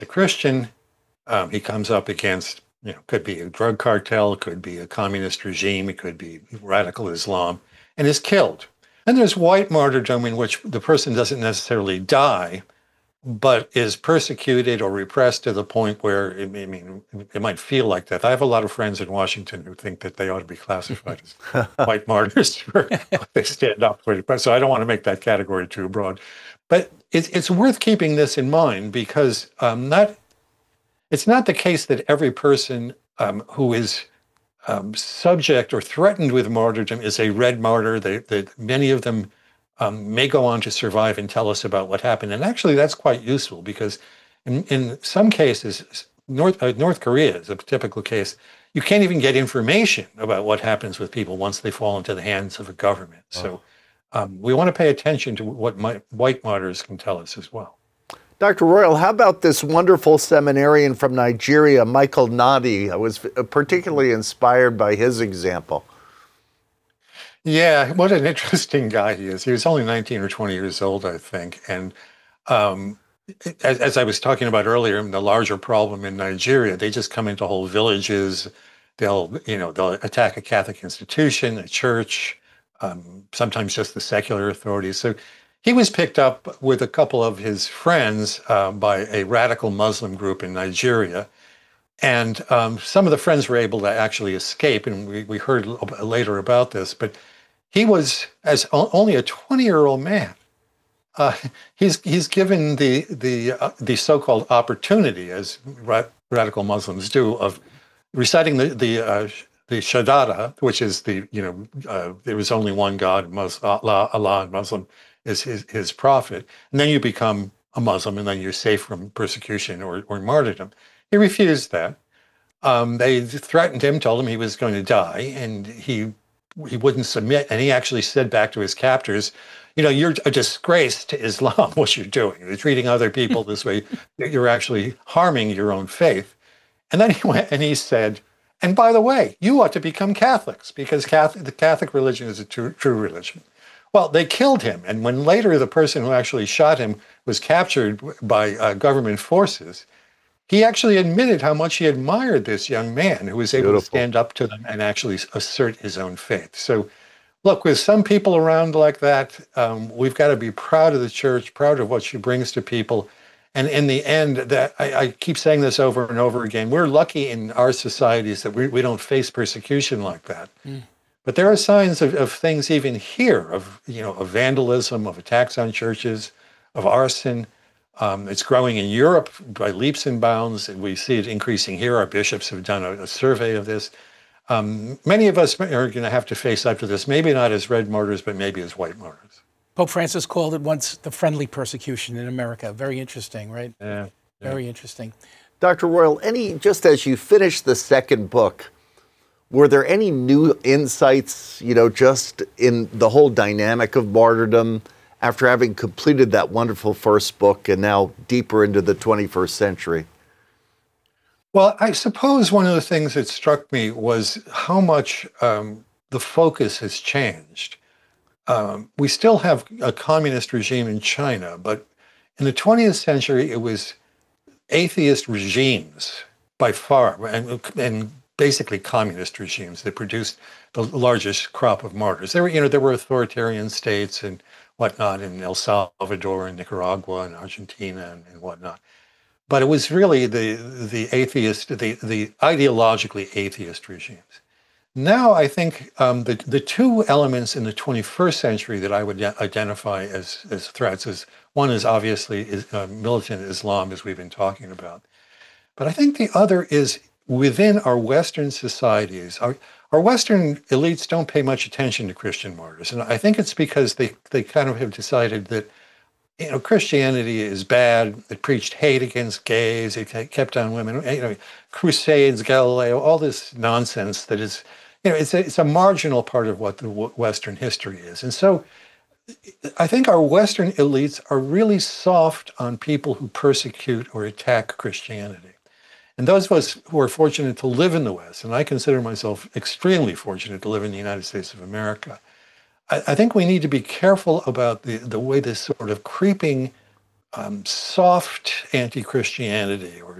the Christian, he comes up against, could be a drug cartel, could be a communist regime, it could be radical Islam, and is killed. And there's white martyrdom in which the person doesn't necessarily die, but is persecuted or repressed to the point where, it might feel like that. I have a lot of friends in Washington who think that they ought to be classified as white martyrs for what they stand up for. So I don't want to make that category too broad. But it's worth keeping this in mind because it's not the case that every person who is subject or threatened with martyrdom is a red martyr. That many of them may go on to survive and tell us about what happened. And actually, that's quite useful because in some cases, North Korea is a typical case. You can't even get information about what happens with people once they fall into the hands of a government. So we want to pay attention to what white martyrs can tell us as well. Dr. Royal, how about this wonderful seminarian from Nigeria, Michael Nadi? I was particularly inspired by his example. Yeah, what an interesting guy he is. He was only 19 or 20 years old, I think. And as I was talking about earlier, the larger problem in Nigeria, they just come into whole villages. They'll attack a Catholic institution, a church, sometimes just the secular authorities. So he was picked up with a couple of his friends by a radical Muslim group in Nigeria. And some of the friends were able to actually escape, and we heard later about this. But he was, as only a 20-year-old man, he's given the so-called opportunity, as radical Muslims do, of reciting the Shahada, which is there was only one God, Allah, and Muslim is his prophet, and then you become a Muslim, and then you're safe from persecution or martyrdom. He refused that. They threatened him, told him he was going to die, and he wouldn't submit. And he actually said back to his captors, you're a disgrace to Islam, what you're doing. You're treating other people this way. You're actually harming your own faith. And then he went and he said, and by the way, you ought to become Catholics because the Catholic religion is a true religion. Well, they killed him. And when later the person who actually shot him was captured by government forces, he actually admitted how much he admired this young man who was able to stand up to them and actually assert his own faith. So, look, with some people around like that, we've got to be proud of the church, proud of what she brings to people. And in the end, that I keep saying this over and over again, we're lucky in our societies that we don't face persecution like that. But there are signs of things even here, of vandalism, of attacks on churches, of arson. It's growing in Europe by leaps and bounds, and we see it increasing here. Our bishops have done a survey of this. Many of us are going to have to face up to this, maybe not as red martyrs, but maybe as white martyrs. Pope Francis called it once the friendly persecution in America. Very interesting, right? Yeah. Very interesting. Dr. Royal, just as you finish the second book, were there any new insights, just in the whole dynamic of martyrdom after having completed that wonderful first book and now deeper into the 21st century? Well, I suppose one of the things that struck me was how much the focus has changed. We still have a communist regime in China, but in the 20th century, it was atheist regimes by far, and basically communist regimes that produced the largest crop of martyrs. There were authoritarian states and whatnot in El Salvador and Nicaragua and Argentina and whatnot. But it was really the ideologically atheist regimes. Now, I think the two elements in the 21st century that I would identify as threats is one is obviously militant Islam, as we've been talking about. But I think the other is within our Western societies. Our Western elites don't pay much attention to Christian martyrs. And I think it's because they kind of have decided that Christianity is bad. It preached hate against gays. It kept on women, crusades, Galileo, all this nonsense that is, it's a marginal part of what the Western history is. And so I think our Western elites are really soft on people who persecute or attack Christianity. And those of us who are fortunate to live in the West, and I consider myself extremely fortunate to live in the United States of America, I think we need to be careful about the way this sort of creeping soft anti-Christianity